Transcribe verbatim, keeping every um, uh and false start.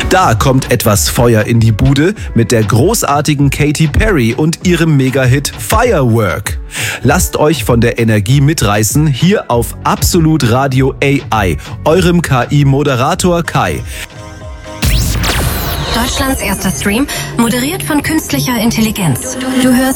Da kommt etwas Feuer in die Bude mit der großartigen Katy Perry und ihrem Mega-Hit Firework. Lasst euch von der Energie mitreißen hier auf Absolut Radio A I, eurem K I-Moderator Kai. Deutschlands erster Stream, moderiert von künstlicher Intelligenz. Du hörst